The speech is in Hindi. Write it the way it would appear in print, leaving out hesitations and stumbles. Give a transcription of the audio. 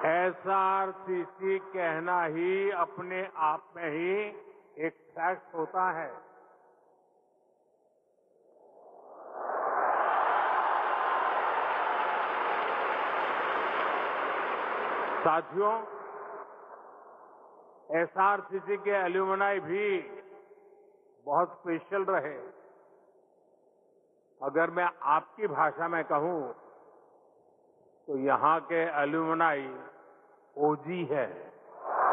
एसआरसीसी कहना ही अपने आप में ही एक फैक्ट होता है। साथियों, एसआरसीसी के एल्यूमनाई भी बहुत स्पेशल रहे। अगर मैं आपकी भाषा में कहूं तो यहां के एल्यूमनाई ओजी है।